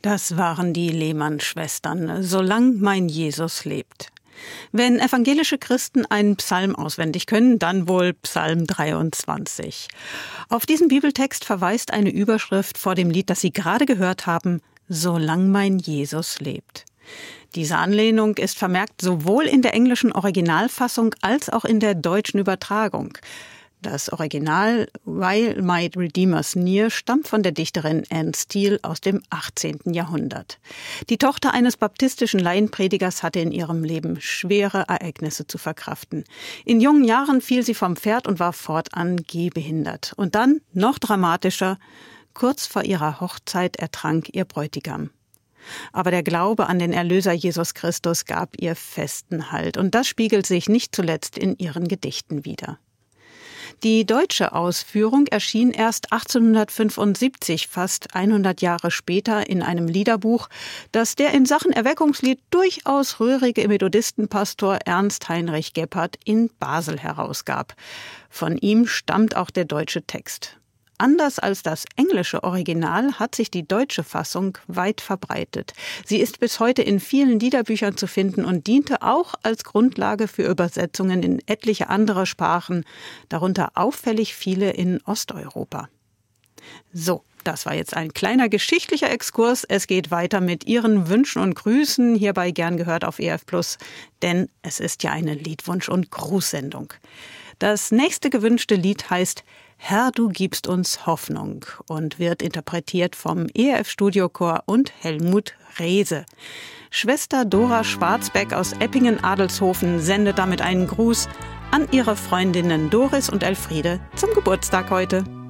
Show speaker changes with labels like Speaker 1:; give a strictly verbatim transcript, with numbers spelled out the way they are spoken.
Speaker 1: Das waren die Lehmann-Schwestern, solang mein Jesus lebt. Wenn evangelische Christen einen Psalm auswendig können, dann wohl Psalm dreiundzwanzig. Auf diesen Bibeltext verweist eine Überschrift vor dem Lied, das Sie gerade gehört haben, solang mein Jesus lebt. Diese Anlehnung ist vermerkt sowohl in der englischen Originalfassung als auch in der deutschen Übertragung. Das Original While My Redeemer's Near stammt von der Dichterin Anne Steele aus dem achtzehnten Jahrhundert. Die Tochter eines baptistischen Laienpredigers hatte in ihrem Leben schwere Ereignisse zu verkraften. In jungen Jahren fiel sie vom Pferd und war fortan gehbehindert. Und dann, noch dramatischer, kurz vor ihrer Hochzeit ertrank ihr Bräutigam. Aber der Glaube an den Erlöser Jesus Christus gab ihr festen Halt. Und das spiegelt sich nicht zuletzt in ihren Gedichten wider. Die deutsche Ausführung erschien erst achtzehnhundertfünfundsiebzig, fast hundert Jahre später, in einem Liederbuch, das der in Sachen Erweckungslied durchaus rührige Methodistenpastor Ernst Heinrich Gebhardt in Basel herausgab. Von ihm stammt auch der deutsche Text. Anders als das englische Original hat sich die deutsche Fassung weit verbreitet. Sie ist bis heute in vielen Liederbüchern zu finden und diente auch als Grundlage für Übersetzungen in etliche andere Sprachen, darunter auffällig viele in Osteuropa. So, das war jetzt ein kleiner geschichtlicher Exkurs. Es geht weiter mit Ihren Wünschen und Grüßen, hierbei gern gehört auf E F Plus, denn es ist ja eine Liedwunsch- und Grußsendung. Das nächste gewünschte Lied heißt Herr, du gibst uns Hoffnung und wird interpretiert vom E F Studiochor und Helmut Rehse. Schwester Dora Schwarzbeck aus Eppingen-Adelshofen sendet damit einen Gruß an ihre Freundinnen Doris und Elfriede zum Geburtstag heute.